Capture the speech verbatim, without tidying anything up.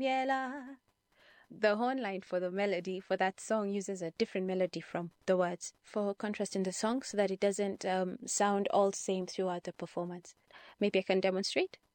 Yela. The horn line for the melody for that song uses a different melody from the words for contrast in the song so that it doesn't um, sound all same throughout the performance. Maybe I can demonstrate.